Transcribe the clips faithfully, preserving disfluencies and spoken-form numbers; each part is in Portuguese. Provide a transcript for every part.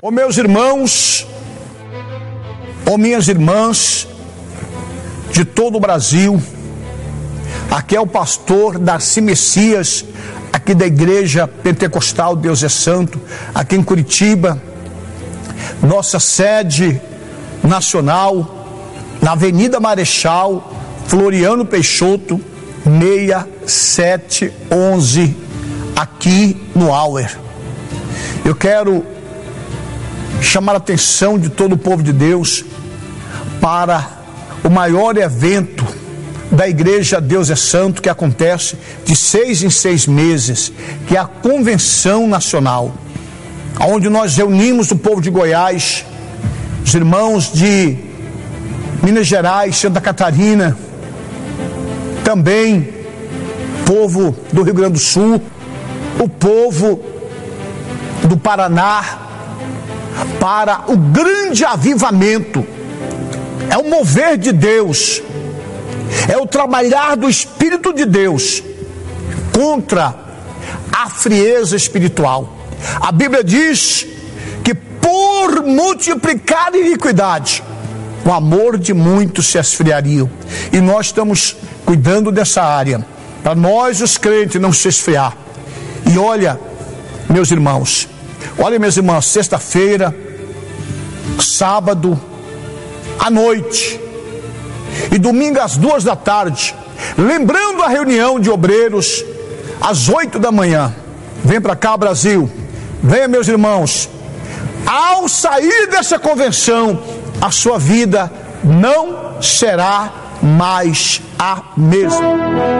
Ó meus irmãos, ó minhas irmãs de todo o Brasil, aqui é o pastor Darcy Messias, aqui da Igreja Pentecostal Deus é Santo, aqui em Curitiba, nossa sede nacional, na Avenida Marechal Floriano Peixoto, seis sete onze, aqui no Auer. Eu quero chamar a atenção de todo o povo de Deus para o maior evento da Igreja Deus é Santo, que acontece de seis em seis meses, que é a Convenção Nacional, onde nós reunimos o povo de Goiás, os irmãos de Minas Gerais, Santa Catarina, também povo do Rio Grande do Sul, o povo do Paraná, para o grande avivamento. É o mover de Deus, é o trabalhar do Espírito de Deus contra a frieza espiritual. A Bíblia diz que por multiplicar iniquidade, o amor de muitos se esfriaria. E nós estamos cuidando dessa área, para nós os crentes não se esfriar. E olha, meus irmãos, olha minhas irmãs, sexta-feira, sábado, à noite e domingo às duas da tarde, lembrando a reunião de obreiros às oito da manhã. Vem para cá, Brasil, venha, meus irmãos. Ao sair dessa convenção, a sua vida não será mais a mesma.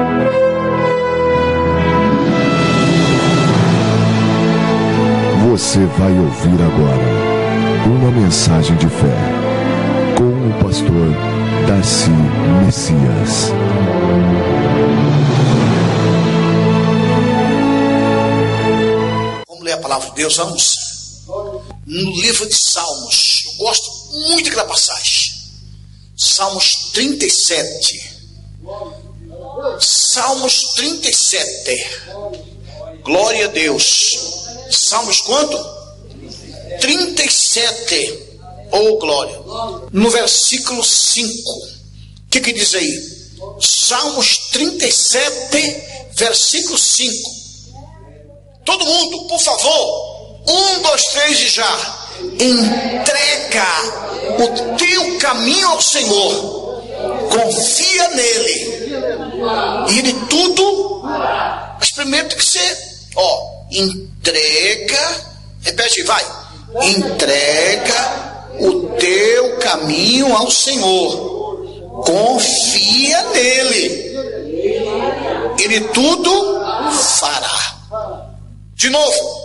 Você vai ouvir agora uma mensagem de fé com o pastor Darcy Messias. Vamos ler a palavra de Deus, vamos? No livro de Salmos, eu gosto muito daquela passagem. Salmos trinta e sete. Salmos trinta e sete. Glória a Deus. Salmos quanto? trinta e sete. Oh, glória. No versículo cinco. O que que diz aí? Salmos trinta e sete, versículo cinco. Todo mundo, por favor. Um, dois, três e já. Entrega o teu caminho ao Senhor. Confia nele. E ele tudo. Mas primeiro tem que ser, ó, entrega. Repete, vai. Entrega o teu caminho ao Senhor. Confia nele. Ele tudo fará. De novo.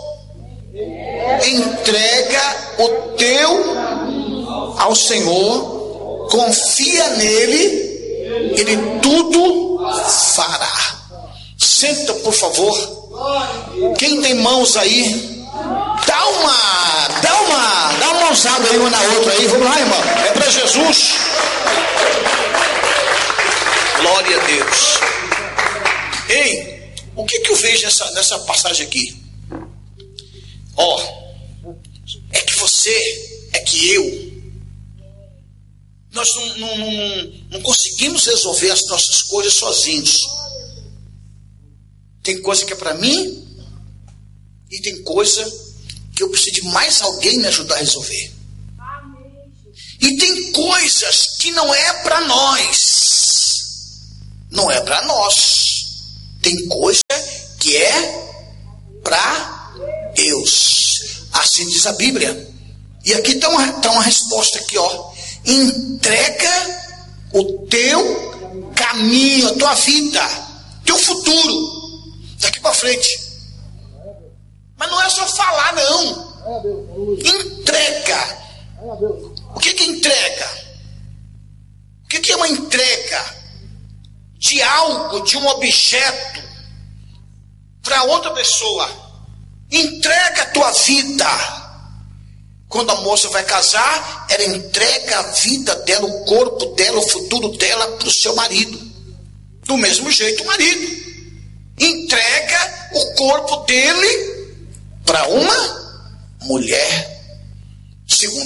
Entrega o teu ao Senhor. Confia nele. Ele tudo fará. Senta, por favor. Quem tem mãos aí, dá uma, dá uma, dá uma mãozada aí uma na outra aí. Vamos lá, irmão. É para Jesus. Glória a Deus. Ei, o que que eu vejo nessa, nessa passagem aqui? Ó, oh, é que você, é que eu, nós não, não, não, não conseguimos resolver as nossas coisas sozinhos. Tem coisa que é para mim e tem coisa que eu preciso de mais alguém me ajudar a resolver. E tem coisas que não é para nós, não é para nós. Tem coisa que é para Deus. Assim diz a Bíblia. E aqui está uma, tá uma resposta aqui, ó. Entrega o teu caminho, a tua vida, teu futuro daqui para frente. Mas não é só falar, não. Entrega. O que que é entrega? O que que é uma entrega de algo, de um objeto para outra pessoa? Entrega a tua vida. Quando a moça vai casar, ela entrega a vida dela, o corpo dela, o futuro dela para o seu marido. Do mesmo jeito o marido entrega o corpo dele para uma mulher.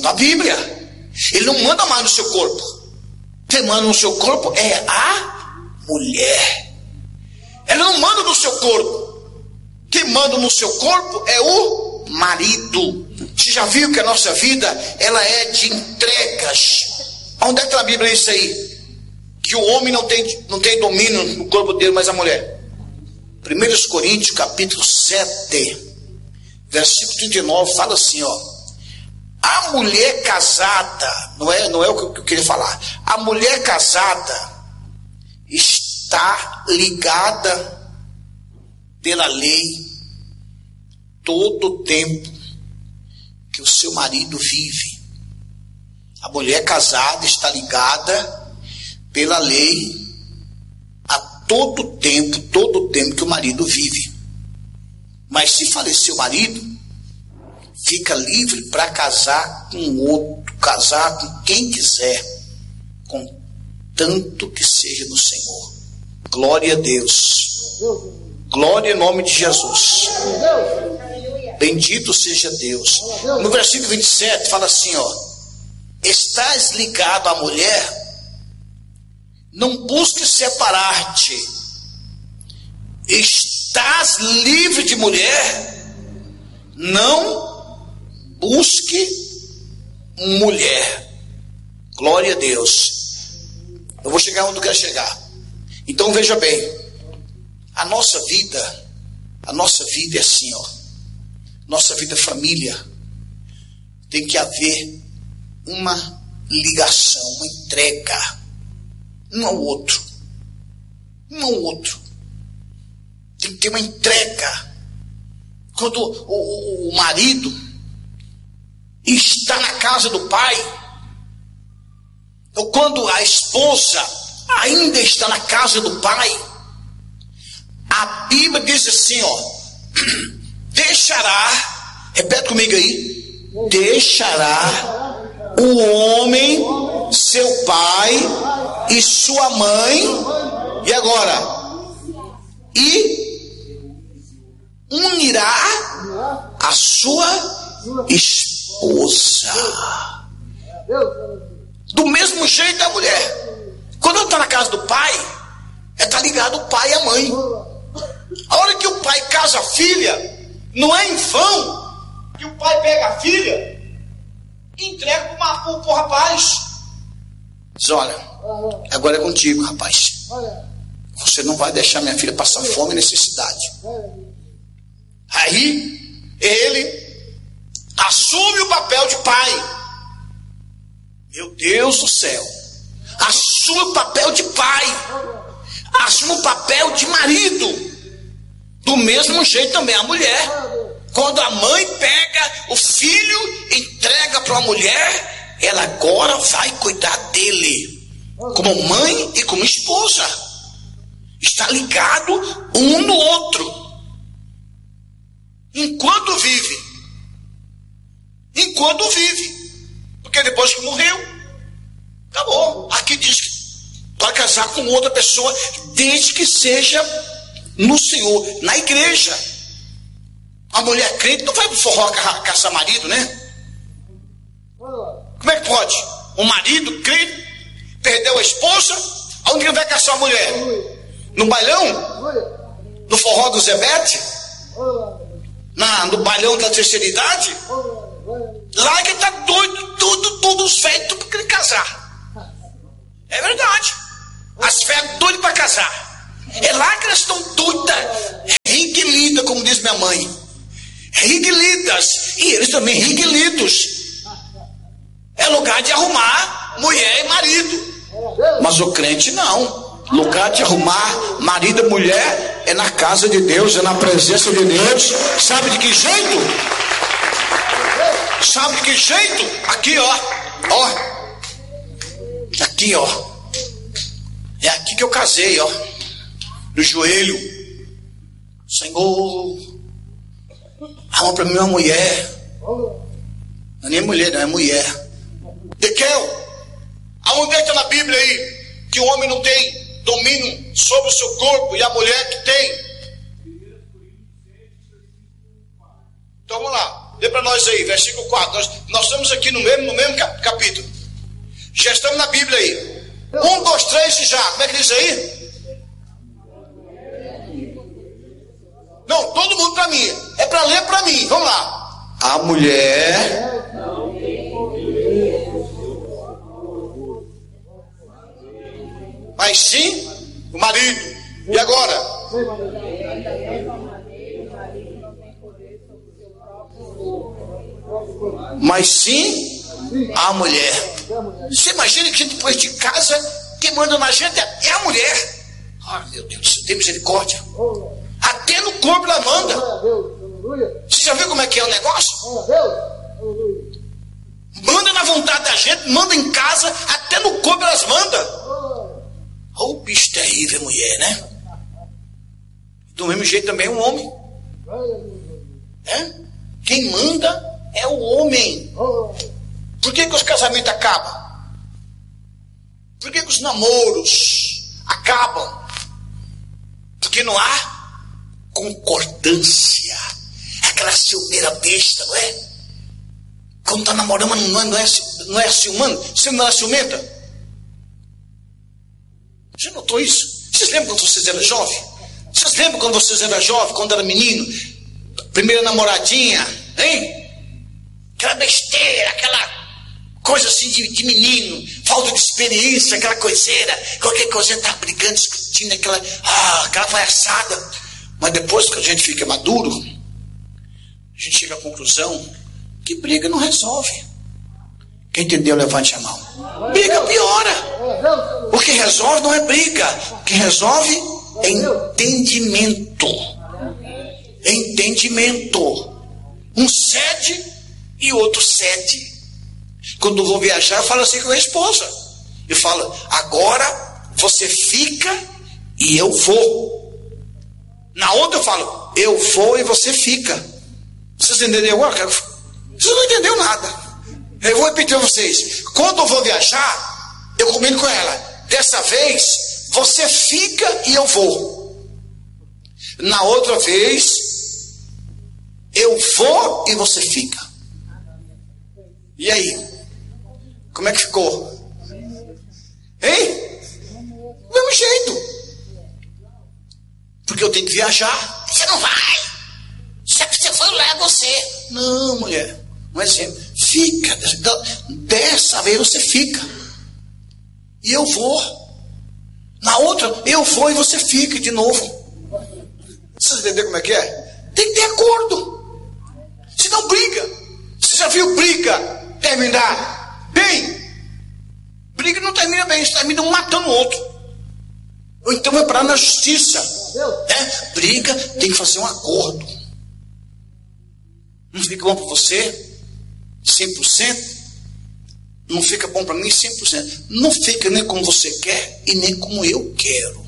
segundo a Bíblia. Ele não manda mais no seu corpo. Quem manda no seu corpo é a mulher. Ele não manda no seu corpo. Quem manda no seu corpo é o marido. Você já viu que a nossa vida, ela é de entregas? Onde é que está a Bíblia isso aí? Que o homem não tem, não tem domínio no corpo dele, mas a mulher. primeira Coríntios capítulo sete, versículo trinta e nove, fala assim, ó. A mulher casada, não é, não é o que eu queria falar. A mulher casada está ligada pela lei todo o tempo que o seu marido vive. A mulher casada está ligada pela lei a todo o tempo, todo o tempo que o marido vive. Mas se falecer o marido, fica livre para casar com outro, casar com quem quiser, contanto que seja no Senhor. Glória a Deus. Glória em nome de Jesus. Bendito seja Deus. No versículo vinte e sete fala assim, ó. Estás ligado à mulher, não busque separar-te. Estás livre de mulher, não busque mulher. Glória a Deus. Eu vou chegar onde eu quero chegar. Então veja bem, a nossa vida, a nossa vida é assim, ó. Nossa vida é família. Tem que haver uma ligação, uma entrega, um ao outro, um ao outro. Tem que ter uma entrega. Quando o, o, o marido está na casa do pai, ou quando a esposa ainda está na casa do pai, a Bíblia diz assim, ó, deixará, repete comigo aí, deixará o homem, seu pai e sua mãe, e agora, e unirá a sua esposa. Do mesmo jeito a mulher, quando ela está na casa do pai, ela está ligada ao pai e à mãe. A hora que o pai casa a filha, não é em vão que o pai pega a filha e entrega para o rapaz. Diz, olha, agora é contigo, rapaz. Você não vai deixar minha filha passar fome e necessidade. Aí, ele assume o papel de pai. Meu Deus do céu. Assume o papel de pai. Assume o papel de marido. Do mesmo jeito também a mulher. Quando a mãe pega o filho, entrega para a mulher, ela agora vai cuidar dele. Como mãe e como esposa. Está ligado um no outro. Enquanto vive. Enquanto vive. Porque depois que morreu, acabou. Aqui diz que pode casar com outra pessoa, desde que seja no Senhor, na igreja. A mulher crente não vai pro forró caçar marido, né? Como é que pode? O marido crente perdeu a esposa, aonde ele vai caçar a mulher? No bailão? No forró do Zebete? Na, no bailão da terceira idade? Lá que tá doido, tudo, todos os velhos, tudo pra ele casar. É verdade. As velhas doidas para casar. É lá que elas estão doidas, riguilidas, como diz minha mãe. Riguilidas. E eles também riguilidos. É lugar de arrumar mulher e marido. Mas o crente não. Lugar de arrumar marido e mulher é na casa de Deus, é na presença de Deus. Sabe de que jeito? Sabe de que jeito? Aqui, ó. Ó. Aqui, ó. É aqui que eu casei, ó. No joelho. Senhor, arruma para mim uma mulher. Não é nem mulher, não é mulher. Dequel, aonde é que está na Bíblia aí que o homem não tem domínio sobre o seu corpo e a mulher que tem? Então vamos lá. Lê para nós aí, versículo quatro. Nós, nós estamos aqui no mesmo, no mesmo capítulo. Já estamos na Bíblia aí. Um, dois, três e já. Como é que diz aí? Não, todo mundo para mim. É para ler para mim. Vamos lá. A mulher... Mas sim, o marido. E agora? Mas sim, a mulher. Você imagina que depois de casa, quem manda na gente é a mulher. Ah, meu Deus, tem misericórdia. Até no corpo ela manda. Você já viu como é que é o negócio? Manda na vontade da gente, manda em casa, até no corpo elas mandam. Oh, bicho terrível, mulher, né? Do mesmo jeito também o homem. É? Quem manda é o homem. Por que que os casamentos acabam? Por que que os namoros acabam? Porque não há concordância. Aquela ciumeira besta, não é? Quando está namorando, não é, não é, não é ciumano? Você não é ciumenta? Já notou isso? Vocês lembram quando vocês eram jovens? Vocês lembram quando vocês eram jovens, quando era menino? Primeira namoradinha, hein? Aquela besteira, aquela coisa assim de, de menino, falta de experiência, aquela coiseira, qualquer coisa tá brigando, discutindo, aquela, ah, aquela palhaçada. Mas depois que a gente fica maduro, a gente chega à conclusão que briga não resolve. Quem entendeu, levante a mão. Briga piora. O que resolve não é briga. O que resolve é entendimento. Entendimento. Um cede e outro cede. Quando eu vou viajar, eu falo assim com a minha esposa. Eu falo, agora você fica e eu vou. Na outra eu falo, eu vou e você fica. Vocês entenderam agora? Vocês não entenderam nada. Eu vou repetir para vocês. Quando eu vou viajar, eu combino com ela. Dessa vez, você fica e eu vou. Na outra vez, eu vou e você fica. E aí? Como é que ficou? Hein? Do mesmo jeito. Porque eu tenho que viajar. Você não vai. Se você for lá, é você. Não, mulher. Não é sempre. Fica. Dessa vez você fica. E eu vou. Na outra, eu vou e você fica de novo. Vocês entenderam como é que é? Tem que ter acordo. Senão briga. Você já viu briga terminar bem? Briga não termina bem. Termina um matando o outro. Ou então vai parar na justiça. É? Briga tem que fazer um acordo. Não fica bom para você cem por cento, não fica bom para mim cem por cento, não fica nem como você quer e nem como eu quero,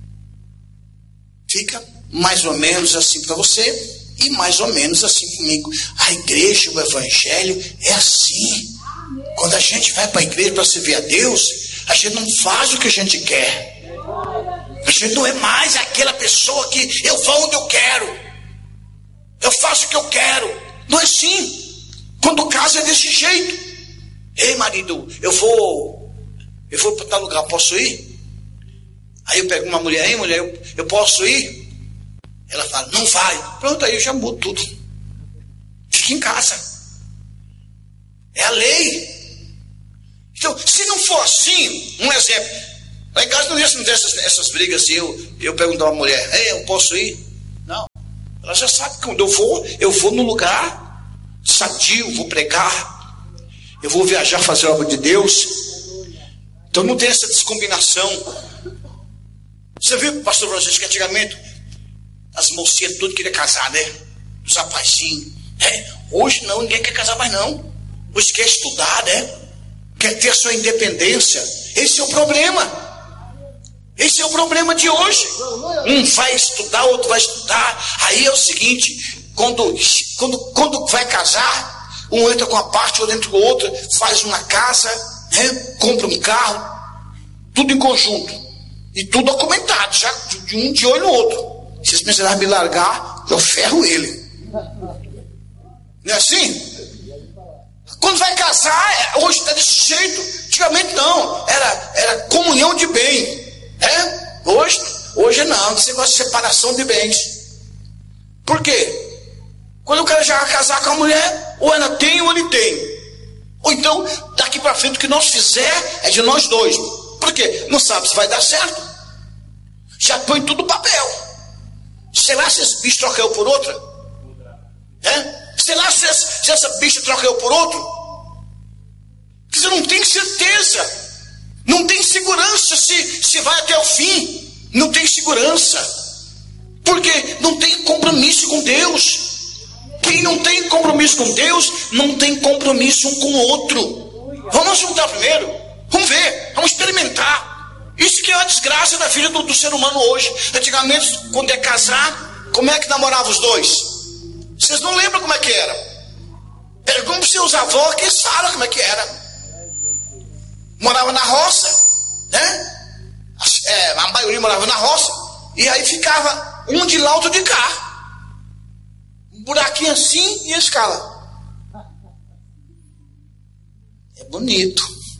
fica mais ou menos assim para você e mais ou menos assim comigo. A igreja, o evangelho é assim. Quando a gente vai para a igreja para servir a Deus, a gente não faz o que a gente quer, a gente não é mais aquela pessoa que eu vou onde eu quero, eu faço o que eu quero. Não é assim. Quando casa é desse jeito. Ei, marido, eu vou eu vou para tal lugar, posso ir? Aí eu pego uma mulher, hein, mulher, eu, eu posso ir? Ela fala, não vai. Pronto, aí eu já mudo tudo. Fica em casa. É a lei. Então, se não for assim, um exemplo, lá em casa não tem essas, essas brigas assim, eu, eu pergunto a uma mulher, ei, eu posso ir? Não. Ela já sabe que quando eu vou, eu vou no lugar sadio, vou pregar, eu vou viajar, fazer a obra de Deus. Então não tem essa descombinação. Você viu, pastor Francisco, que antigamente as mocinhas tudo queriam casar, né? Os rapazinhos. É, hoje não, ninguém quer casar mais não. Hoje quer estudar, né? Quer ter a sua independência. Esse é o problema. Esse é o problema de hoje. Um vai estudar, outro vai estudar. Aí é o seguinte, quando, quando, quando vai casar, um entra com a parte, outro entra com a outra, faz uma casa, né? Compra um carro, tudo em conjunto. E tudo documentado, já de um de olho no outro. Se eles precisarem me largar, eu ferro ele. Não é assim? Quando vai casar, hoje está desse jeito. Antigamente não, era, era comunhão de bem. É? Hoje, hoje não, você gosta de separação de bens. Por quê? Quando o cara já vai casar com a mulher, ou ela tem ou ele tem. Ou então, daqui para frente, o que nós fizer é de nós dois. Por quê? Não sabe se vai dar certo. Já põe tudo no papel. Sei lá se esse bicho troca eu por outra. É? Sei lá se, esse, se essa bicha troca eu por outro. Você não tem certeza. Não tem segurança se, se vai até o fim. Não tem segurança. Porque não tem compromisso com Deus. Quem não tem compromisso com Deus, não tem compromisso um com o outro. Vamos juntar primeiro. Vamos ver. Vamos experimentar. Isso que é uma desgraça da vida do, do ser humano hoje. Antigamente, quando é casar, como é que namorava os dois? Vocês não lembram como é que era? Pergunta para os seus avós, que eles falam como é que era. Morava na roça, né? É, a maioria morava na roça. E aí ficava um de lá, outro de cá. Um buraquinho assim e a escala. É bonito.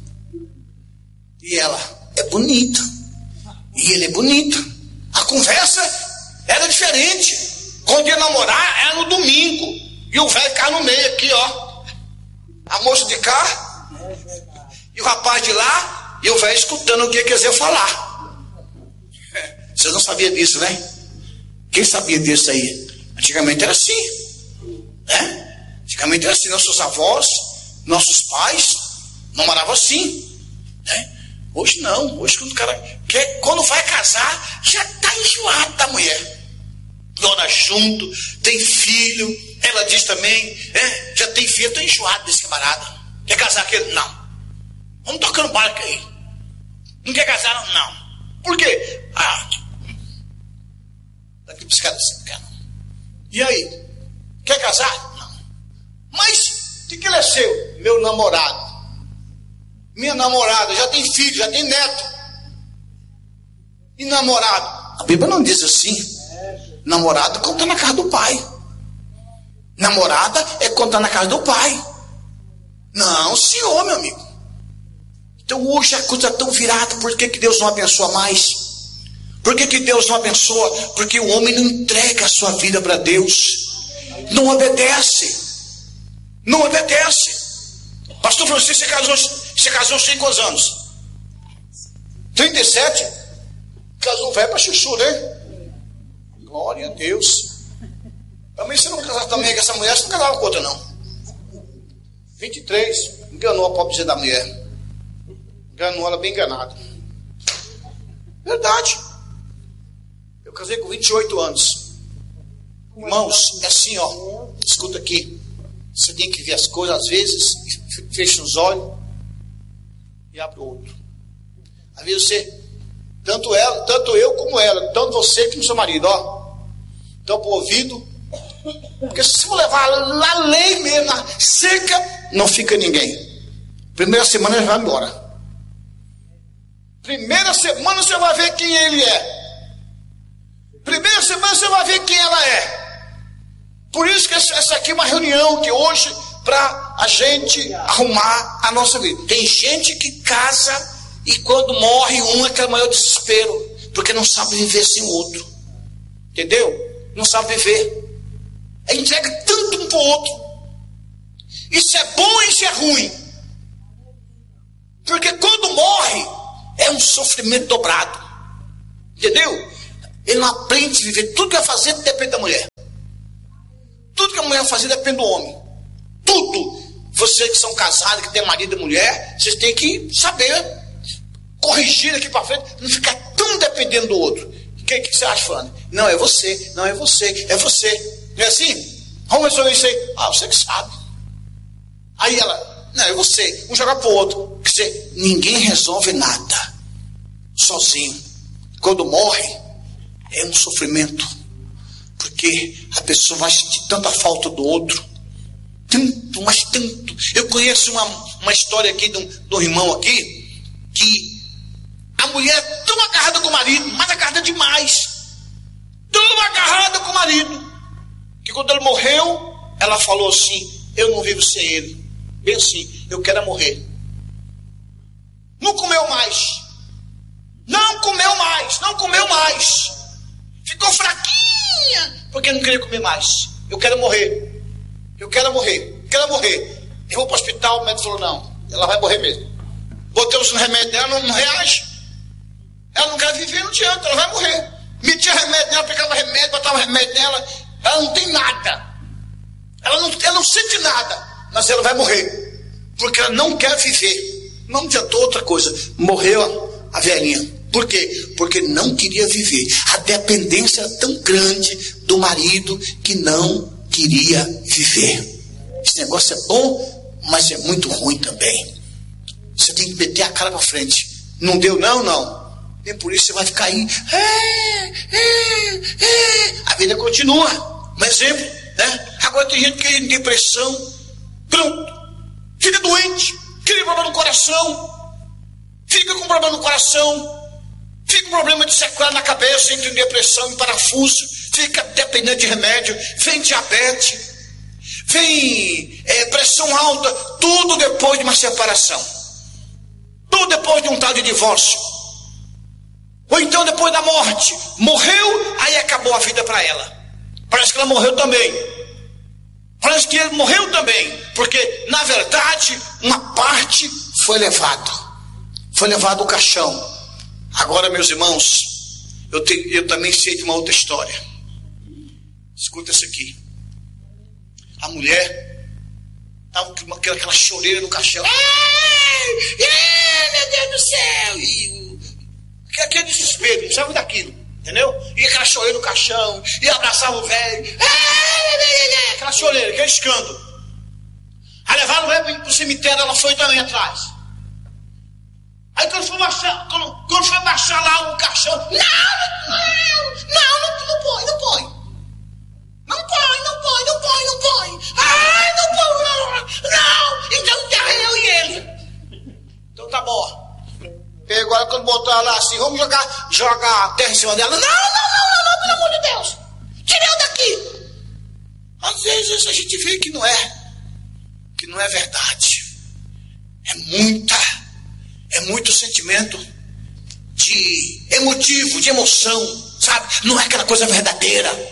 E ela é bonita. E ele é bonito. A conversa era diferente. Quando ia namorar, era no domingo. E o velho ficava no meio aqui, ó. A moça de cá. E o rapaz de lá. E o velho escutando o que quer dizer falar. Vocês não sabiam disso, né? Quem sabia disso aí? Antigamente era assim. Né? Antigamente era assim. Nossos avós, nossos pais namoravam assim. Né? Hoje não. Hoje quando o cara quer, quando vai casar, já está enjoado da mulher. Mora junto, tem filho. Ela diz também, é, já tem filho, estou enjoado desse camarada. Quer casar com ele? Não. Vamos tocando barco aí. Não quer casar? Não. Não. Por quê? Ah, daqui para os caras assim, cara. E aí? Quer casar? Não. Mas, de que ele é seu? Meu namorado. Minha namorada, já tem filho, já tem neto. E namorado? A Bíblia não diz assim. Namorado conta na casa do pai. Namorada é contar na casa do pai. Não, senhor, meu amigo. Então hoje a coisa está tão virada. Por que, que Deus não abençoa mais? Por que, que Deus não abençoa? Porque o homem não entrega a sua vida para Deus. Não obedece. Não obedece. Pastor Francisco, você casou, você casou sem quantos anos? trinta e sete. Casou velho para chuchu, né? Glória a Deus. Também você não casava também com essa mulher, você não casava com outra, não. vinte e três. Enganou a pobrezinha da mulher. Enganou ela bem enganada. Verdade. Eu casei com vinte e oito anos. Irmãos, é assim, ó. Escuta aqui. Você tem que ver as coisas, às vezes, fecha os olhos e abre o outro. Às vezes você, tanto ela, tanto eu como ela, tanto você como seu marido, ó. Então, pro ouvido, porque se você for levar na lei mesmo, na seca, não fica ninguém. Primeira semana ele vai embora. Primeira semana você vai ver quem ele é. Primeira semana você vai ver quem ela é. Por isso que essa aqui é uma reunião que hoje, para a gente arrumar a nossa vida. Tem gente que casa e quando morre um é que é o maior desespero, porque não sabe viver sem o outro. Entendeu? Não sabe viver. É entrega tanto um para o outro. Isso é bom e isso é ruim. Porque quando morre, é um sofrimento dobrado. Entendeu? Ele não aprende a viver. Tudo que vai fazer depende da mulher. Tudo que a mulher vai fazer depende do homem. Tudo. Vocês que são casados, que têm marido e mulher, vocês têm que saber corrigir aqui para frente, não ficar tão dependendo do outro. O que, que você acha, Fernando? Não, é você, não é você, é você. Não é assim? Vamos resolver isso aí. Ah, você que sabe. Aí ela, não, é você. Um jogar pro outro. Quer dizer, ninguém resolve nada sozinho. Quando morre, é um sofrimento. Porque a pessoa vai sentir tanta falta do outro. Tanto, mas tanto. Eu conheço uma, uma história aqui de um, de um irmão aqui, que a mulher é tão agarrada com o marido, mas agarrada demais. Tão agarrada com o marido, que quando ele morreu, ela falou assim: eu não vivo sem ele. Bem assim, eu quero morrer. Não comeu mais. Não comeu mais, não comeu mais. Ficou fraquinha, porque não queria comer mais. Eu quero morrer. Eu quero morrer. Eu quero morrer. Eu vou para o hospital, o médico falou, não, ela vai morrer mesmo. Botei os remédios dela, não, não reage. Ela não quer viver, não adianta, ela vai morrer. Metia remédio nela, pegava remédio, botava remédio nela. Ela não tem nada. Ela não, ela não sente nada. Mas ela vai morrer. Porque ela não quer viver. Não adiantou outra coisa. Morreu a, a velhinha. Por quê? Porque não queria viver. A dependência era tão grande do marido que não queria viver. Esse negócio é bom, mas é muito ruim também. Você tem que meter a cara pra frente. Não deu não, não. Nem por isso você vai ficar aí. É, é, é. A vida continua. Um exemplo, né? Agora tem gente que tem depressão. Pronto. Fica doente. Cria problema no coração. Fica com problema no coração. Fica com problema de sequela na cabeça, entra em depressão, em parafuso. Fica dependente de remédio. Vem diabetes. Vem é, pressão alta. Tudo depois de uma separação. Tudo depois de um tal de divórcio. Ou então depois da morte. Morreu, aí acabou a vida para ela. Parece que ela morreu também. Parece que ele morreu também. Porque, na verdade, uma parte foi levado. Foi levado o caixão. Agora, meus irmãos, eu, te, eu também sei de uma outra história. Escuta isso aqui. A mulher estava com aquela, aquela choreira no caixão. Ai, ai, meu Deus do céu! E aquele desespero, não sabe daquilo, entendeu? E aquela choreira no caixão, e abraçava o velho. Ai, aquela choreira, aquele escândalo. Aí levaram o velho para o cemitério, ela foi também atrás. Aí quando foi baixar, quando, quando foi baixar lá o caixão, não, não, não, não, não põe, não põe. Não põe, não põe, não põe, não põe. Ai, não põe, não, não. Então tá eu e ele. Então tá bom. Pegou ela, quando botou ela lá assim, vamos jogar, jogar a terra em cima dela. Não, não, não, não, não, pelo amor de Deus. Tira eu daqui. Às vezes a gente vê que não é, que não é verdade. É muita, é muito sentimento de emotivo, de emoção, sabe? Não é aquela coisa verdadeira.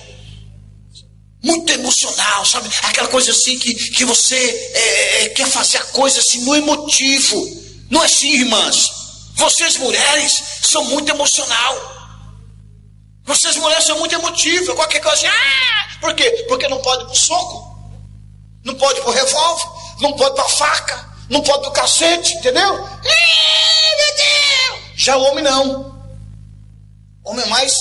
Muito emocional, sabe? Aquela coisa assim que, que você é, quer fazer a coisa assim no emotivo. Não é assim, irmãs? Vocês mulheres são muito emocional. Vocês mulheres são muito emotivas. Qualquer coisa assim, ah! Por quê? Porque não pode ir pro soco. Não pode ir pro revólver. Não pode ir pra faca. Não pode ir pro cacete, entendeu? Ah, meu Deus! Já o homem não. O homem é mais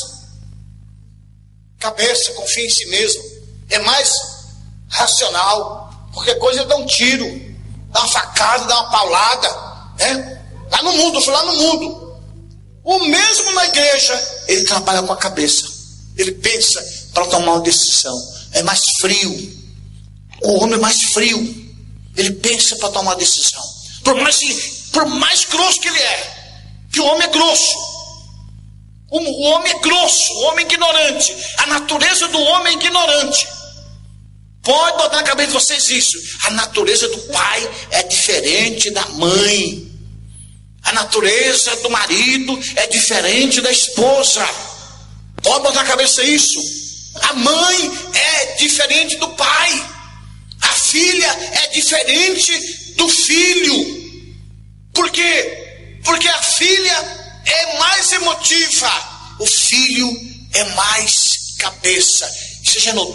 cabeça, confia em si mesmo. É mais racional. Qualquer coisa ele dá um tiro, dá uma facada, dá uma paulada, né? Lá no mundo, eu fui lá no mundo. O mesmo na igreja, ele trabalha com a cabeça. Ele pensa para tomar uma decisão. É mais frio. O homem é mais frio. Ele pensa para tomar uma decisão. Por mais, por mais grosso que ele é, que o homem é grosso. O, o homem é grosso, o homem é ignorante. A natureza do homem é ignorante. Pode botar na cabeça de vocês isso. A natureza do pai é diferente da mãe. A natureza do marido é diferente da esposa. Pode botar na cabeça isso. A mãe é diferente do pai. A filha é diferente do filho. Por quê? Porque a filha é mais emotiva. O filho é mais cabeça. Você já notou?